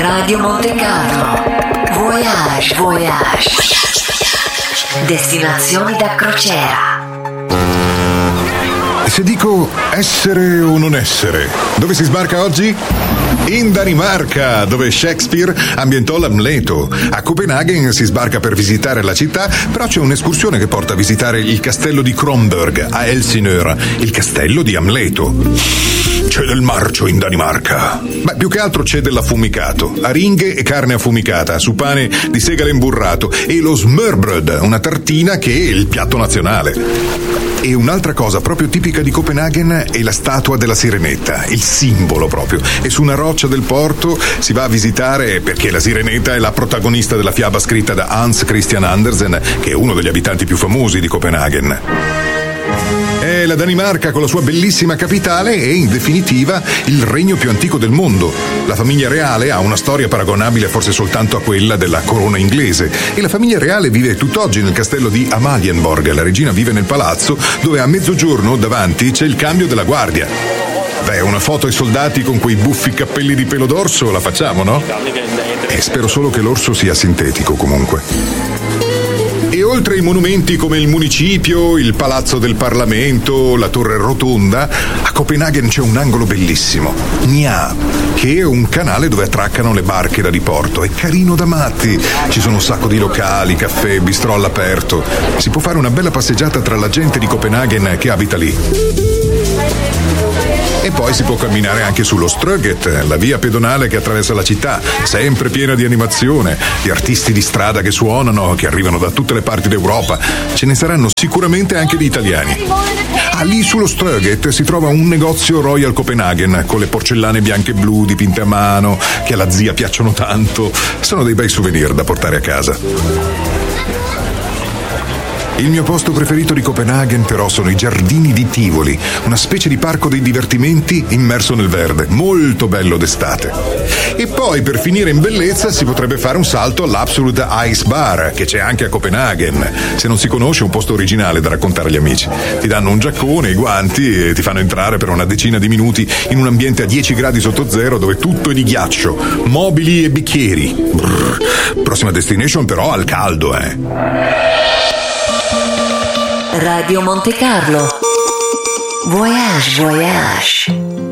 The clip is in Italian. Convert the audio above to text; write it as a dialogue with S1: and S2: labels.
S1: Radio Monte Carlo. Voyage, voyage. Destinazioni da crociera.
S2: Se dico essere o non essere, dove si sbarca oggi? In Danimarca, dove Shakespeare ambientò l'Amleto. A Copenaghen si sbarca per visitare la città, però c'è un'escursione che porta a visitare il castello di Kronborg a Helsingør, il castello di Amleto. C'è del marcio in Danimarca. Beh, più che altro c'è dell'affumicato, aringhe e carne affumicata su pane di segale imburrato e lo smørbrød, una tartina che è il piatto nazionale. E un'altra cosa proprio tipica di Copenaghen è la statua della Sirenetta, il simbolo proprio. E su una roccia del porto si va a visitare perché la Sirenetta è la protagonista della fiaba scritta da Hans Christian Andersen, che è uno degli abitanti più famosi di Copenaghen. E la Danimarca, con la sua bellissima capitale, è in definitiva il regno più antico del mondo. La famiglia reale ha una storia paragonabile forse soltanto a quella della corona inglese e la famiglia reale vive tutt'oggi nel castello di Amalienborg. La regina vive nel palazzo dove a mezzogiorno davanti c'è il cambio della guardia. Beh, una foto ai soldati con quei buffi cappelli di pelo d'orso la facciamo, no? E spero solo che l'orso sia sintetico comunque. E oltre ai monumenti come il municipio, il palazzo del Parlamento, la torre rotonda, a Copenaghen c'è un angolo bellissimo, Nya, che è un canale dove attraccano le barche da diporto. È carino da matti, ci sono un sacco di locali, caffè, bistrò all'aperto. Si può fare una bella passeggiata tra la gente di Copenaghen che abita lì. E poi si può camminare anche sullo Strøget, la via pedonale che attraversa la città, sempre piena di animazione, di artisti di strada che suonano, che arrivano da tutte le parti d'Europa. Ce ne saranno sicuramente anche di italiani. Lì sullo Strøget si trova un negozio Royal Copenhagen con le porcellane bianche e blu dipinte a mano, che alla zia piacciono tanto. Sono dei bei souvenir da portare a casa. Il mio posto preferito di Copenaghen però sono i giardini di Tivoli, una specie di parco dei divertimenti immerso nel verde, molto bello d'estate. E poi per finire in bellezza si potrebbe fare un salto all'Absolute Ice Bar, che c'è anche a Copenaghen. Se non si conosce, un posto originale da raccontare agli amici. Ti danno un giaccone, i guanti e ti fanno entrare per una decina di minuti in un ambiente a 10 gradi sotto zero dove tutto è di ghiaccio, mobili e bicchieri. Prossima destination però al caldo,
S1: Radio Monte Carlo. Voyage, voyage.